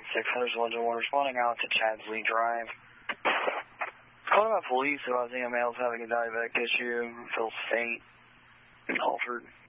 601 responding out to Chadsley Drive. Calling about police advising a male is having a diabetic issue, feels faint and altered.